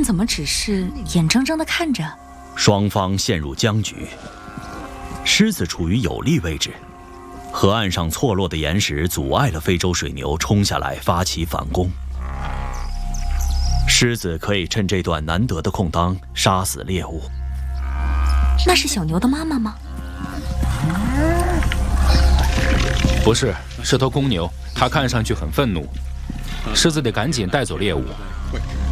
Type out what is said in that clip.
怎么只是眼睁睁地看着？ 双方陷入僵局。狮子处于有利位置，河岸上错落的岩石阻碍了非洲水牛冲下来发起反攻。狮子可以趁这段难得的空当杀死猎物。 那是小牛的妈妈吗？ 不是，是头公牛，它看上去很愤怒。狮子得赶紧带走猎物。